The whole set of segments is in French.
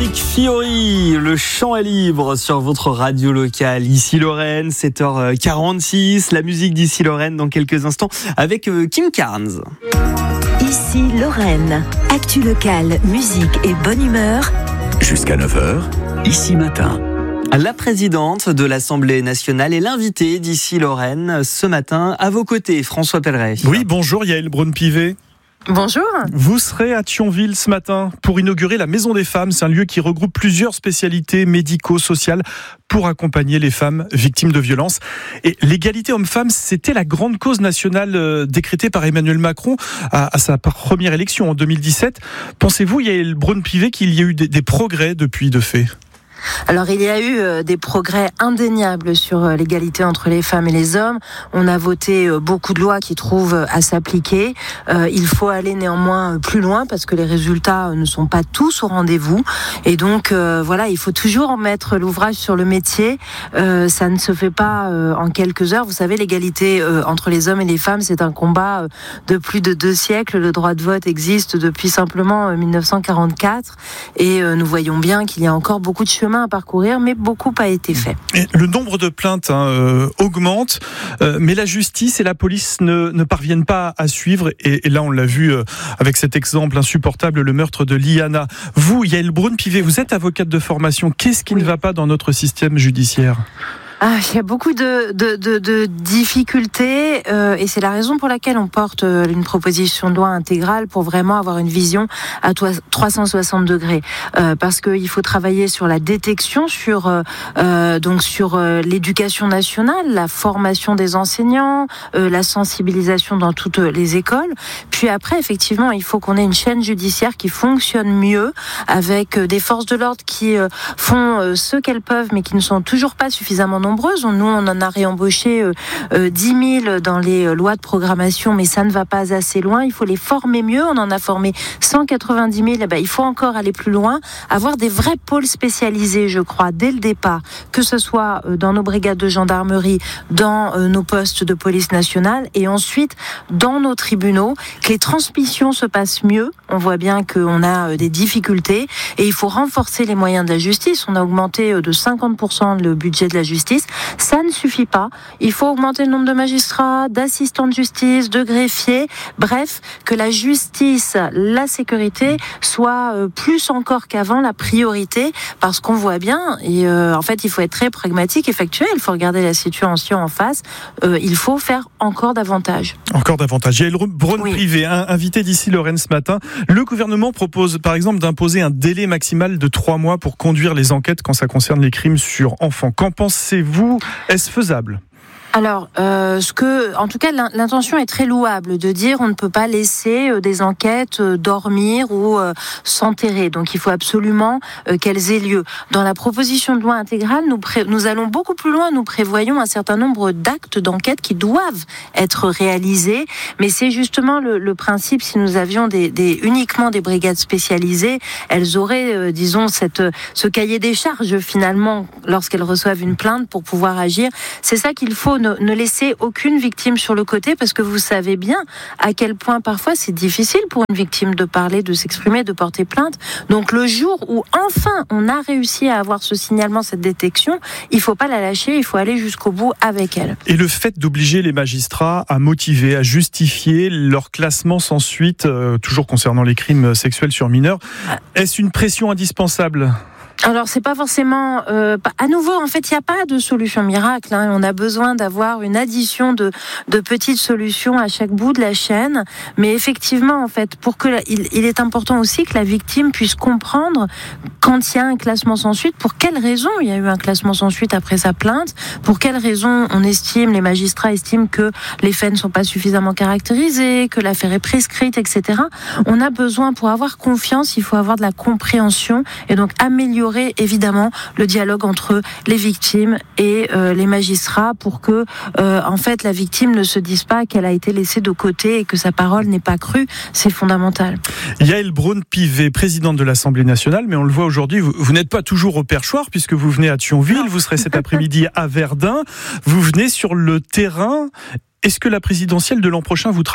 Patrick Fiori, le chant est libre sur votre radio locale. Ici Lorraine, 7h46, la musique d'Ici Lorraine dans quelques instants avec Kim Carnes. Ici Lorraine, actu locale, musique et bonne humeur. Jusqu'à 9h, Ici Matin. La présidente de l'Assemblée nationale est l'invitée d'Ici Lorraine ce matin. À vos côtés, François Pelleret. Oui, bonjour Yaël Braun-Pivet. Bonjour. Vous serez à Thionville ce matin pour inaugurer la Maison des Femmes. C'est un lieu qui regroupe plusieurs spécialités médico-sociales pour accompagner les femmes victimes de violences. Et l'égalité homme-femme, c'était la grande cause nationale décrétée par Emmanuel Macron à sa première élection en 2017. Pensez-vous, Yaël Braun-Pivet, qu'il y a eu des progrès depuis de fait ? Alors il y a eu des progrès indéniables sur l'égalité entre les femmes et les hommes. On a voté beaucoup de lois qui trouvent à s'appliquer. Il faut aller néanmoins plus loin parce que les résultats ne sont pas tous au rendez-vous. Et donc voilà, il faut toujours mettre l'ouvrage sur le métier. Ça ne se fait pas en quelques heures. Vous savez, l'égalité entre les hommes et les femmes, c'est un combat de plus de 2 siècles. Le droit de vote existe depuis simplement 1944. Et nous voyons bien qu'il y a encore beaucoup de chemin à parcourir, mais beaucoup a été fait. Et le nombre de plaintes augmente, mais la justice et la police ne parviennent pas à suivre. Et là, on l'a vu avec cet exemple insupportable, le meurtre de Liana. Vous, Yaël Braun-Pivet, vous êtes avocate de formation. Qu'est-ce qui ne va pas dans notre système judiciaire ? Il y a beaucoup de difficultés et c'est la raison pour laquelle on porte une proposition de loi intégrale pour vraiment avoir une vision à 360 degrés. Parce qu'il faut travailler sur la détection, sur l'éducation nationale, la formation des enseignants, la sensibilisation dans toutes les écoles. Puis après, effectivement, il faut qu'on ait une chaîne judiciaire qui fonctionne mieux avec des forces de l'ordre qui font ce qu'elles peuvent mais qui ne sont toujours pas suffisamment nombreuses. Nous, on en a réembauché 10 000 dans les lois de programmation, mais ça ne va pas assez loin. Il faut les former mieux. On en a formé 190 000. Il faut encore aller plus loin, avoir des vrais pôles spécialisés, je crois, dès le départ, que ce soit dans nos brigades de gendarmerie, dans nos postes de police nationale, et ensuite dans nos tribunaux, que les transmissions se passent mieux. On voit bien qu'on a des difficultés, et il faut renforcer les moyens de la justice. On a augmenté de 50% le budget de la justice. Ça ne suffit pas. Il faut augmenter le nombre de magistrats, d'assistants de justice, de greffiers. Bref, que la justice, la sécurité soit plus encore qu'avant la priorité, parce qu'on voit bien, et en fait, il faut être très pragmatique et factuel. Il faut regarder la situation en face. Il faut faire encore davantage. Encore davantage. Yaël Braun-Pivet, invité d'Ici Lorraine ce matin. Le gouvernement propose, par exemple, d'imposer un délai maximal de 3 mois pour conduire les enquêtes quand ça concerne les crimes sur enfants. Qu'en pensez-vous ? Est-ce faisable ? Alors, en tout cas, l'intention est très louable de dire on ne peut pas laisser des enquêtes dormir ou s'enterrer. Donc, il faut absolument qu'elles aient lieu. Dans la proposition de loi intégrale, nous allons beaucoup plus loin. Nous prévoyons un certain nombre d'actes d'enquête qui doivent être réalisés. Mais c'est justement le principe. Si nous avions uniquement des brigades spécialisées, elles auraient, ce cahier des charges finalement lorsqu'elles reçoivent une plainte pour pouvoir agir. C'est ça qu'il faut. Ne laisser aucune victime sur le côté, parce que vous savez bien à quel point parfois c'est difficile pour une victime de parler, de s'exprimer, de porter plainte. Donc le jour où enfin on a réussi à avoir ce signalement, cette détection, il ne faut pas la lâcher, il faut aller jusqu'au bout avec elle. Et le fait d'obliger les magistrats à motiver, à justifier leur classement sans suite, toujours concernant les crimes sexuels sur mineurs, est-ce une pression indispensable ? Alors, c'est pas forcément... à nouveau, en fait, il n'y a pas de solution miracle. On a besoin d'avoir une addition de petites solutions à chaque bout de la chaîne. Mais effectivement, en fait, il est important aussi que la victime puisse comprendre quand il y a un classement sans suite, pour quelles raisons il y a eu un classement sans suite après sa plainte, pour quelles raisons les magistrats estiment que les faits ne sont pas suffisamment caractérisés, que l'affaire est prescrite, etc. On a besoin, pour avoir confiance, il faut avoir de la compréhension et donc améliorer évidemment le dialogue entre les victimes et les magistrats pour que en fait la victime ne se dise pas qu'elle a été laissée de côté et que sa parole n'est pas crue. C'est fondamental. Yaël Braun-Pivet, présidente de l'Assemblée nationale, mais on le voit aujourd'hui, vous n'êtes pas toujours au perchoir puisque vous venez à Thionville, vous serez cet après-midi à Verdun, vous venez sur le terrain. Est-ce que la présidentielle de l'an prochain vous travaille ?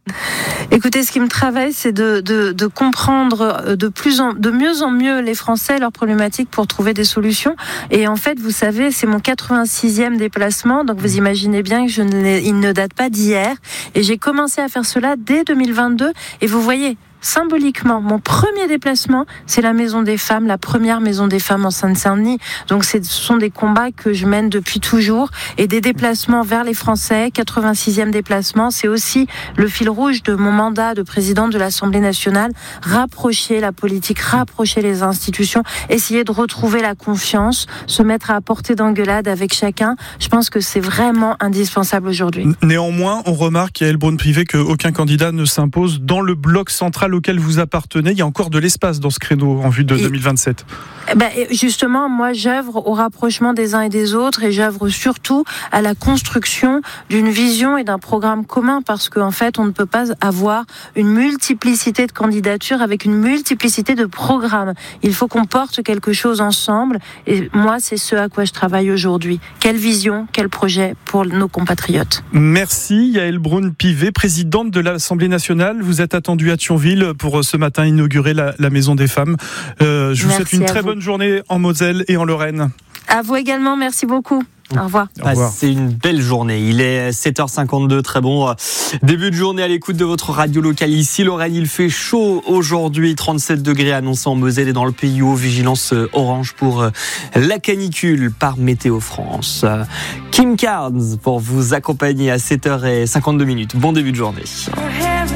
Écoutez, ce qui me travaille, c'est de comprendre de mieux en mieux les Français, leurs problématiques pour trouver des solutions. Et en fait, vous savez, c'est mon 86e déplacement, donc vous imaginez bien que il ne date pas d'hier. Et j'ai commencé à faire cela dès 2022. Et vous voyez, symboliquement, mon premier déplacement, c'est la Maison des Femmes, la première Maison des Femmes en Seine-Saint-Denis. Donc ce sont des combats que je mène depuis toujours et des déplacements vers les Français. 86e déplacement, c'est aussi le fil rouge de mon mandat de présidente de l'Assemblée nationale. Rapprocher la politique, rapprocher les institutions, essayer de retrouver la confiance, se mettre à portée d'engueulade avec chacun. Je pense que c'est vraiment indispensable aujourd'hui. Néanmoins, on remarque, Yaël Braun-Pivet, qu'aucun candidat ne s'impose dans le bloc central auquel vous appartenez. Il y a encore de l'espace dans ce créneau en vue de 2027. Justement, moi, j'œuvre au rapprochement des uns et des autres et j'œuvre surtout à la construction d'une vision et d'un programme commun parce qu'en fait, on ne peut pas avoir une multiplicité de candidatures avec une multiplicité de programmes. Il faut qu'on porte quelque chose ensemble et moi, c'est ce à quoi je travaille aujourd'hui. Quelle vision, quel projet pour nos compatriotes. Merci Yaël Braun-Pivet, présidente de l'Assemblée nationale. Vous êtes attendue à Thionville pour ce matin inaugurer la Maison des Femmes. Je vous souhaite une très bonne journée en Moselle et en Lorraine. À vous également, merci beaucoup. Au revoir. C'est une belle journée. Il est 7h52, très bon début de journée à l'écoute de votre radio locale ici. Lorraine, il fait chaud aujourd'hui, 37 degrés annoncés en Moselle et dans le pays haut. Vigilance orange pour la canicule par Météo France. Kim Carnes pour vous accompagner à 7h52. Bon début de journée.